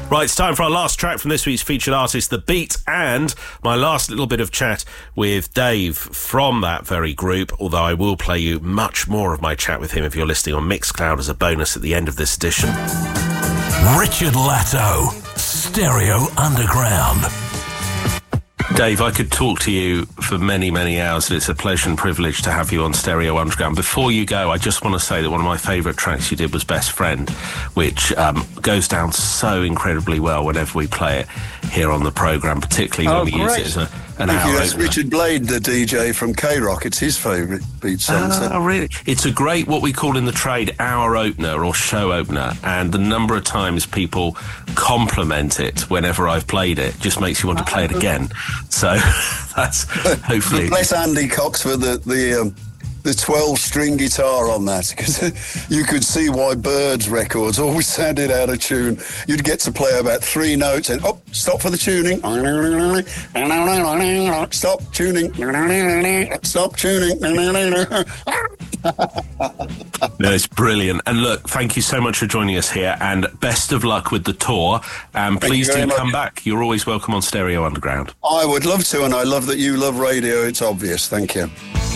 Right, it's time for our last track from this week's featured artist, The Beat, and my last little bit of chat with Dave from that very group, although I will play you much more of my chat with him if you're listening on Mixcloud as a bonus at the end of this edition. Richard Latto, Stereo Underground. Dave, I could talk to you for many, many hours, and it's a pleasure and privilege to have you on Stereo Underground. Before you go, I just want to say that one of my favourite tracks you did was Best Friend, which goes down so incredibly well whenever we play it here on the programme, particularly when we use it as an hour That's opener. Richard Blade, the DJ from K-Rock. It's his favourite beat song. Oh, really? It's a great, what we call in the trade, hour opener or show opener, and the number of times people compliment it whenever I've played it just makes you want to play it again. So that's hopefully... Bless Andy Cox for the 12-string guitar on that, because you could see why Birds records always sounded out of tune. You'd get to play about 3 notes and, stop for the tuning. Stop tuning. Stop tuning. No, it's brilliant. And look, thank you so much for joining us here, and best of luck with the tour. And please do come back. You're always welcome on Stereo Underground. I would love to, and I love that you love radio. It's obvious. Thank you.